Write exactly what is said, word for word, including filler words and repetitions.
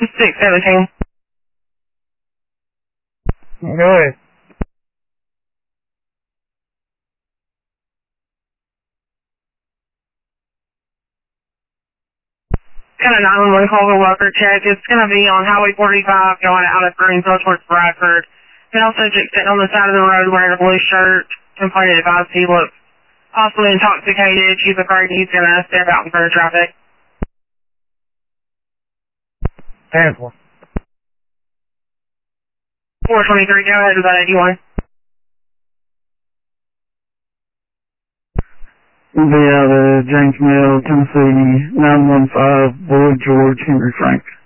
six seventeen. Go ahead. Got a nine one one call for worker check. It's going to be on Highway forty-five going out of Greenville towards Bradford. Male subject sitting on the side of the road wearing a blue shirt. Complainant advised he looks possibly intoxicated. He's afraid he's going to step out in front of traffic. ten four. four twenty-three, go ahead with that eighty-one. We'll be out of James Mill, Tennessee, nine one five, Boyd George, Henry Frank.